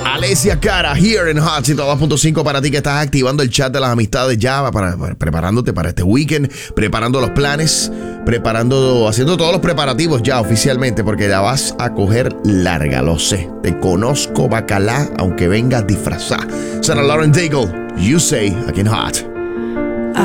Alessia Cara, here en Hot 102.5 para ti que estás activando el chat de las amistades ya, preparándote para este weekend, preparando los planes, haciendo todos los preparativos ya oficialmente, porque la vas a coger larga, lo sé. Te conozco, bacalá, aunque vengas disfrazada. Sarah Lauren Daigle, You Say, aquí en Hot.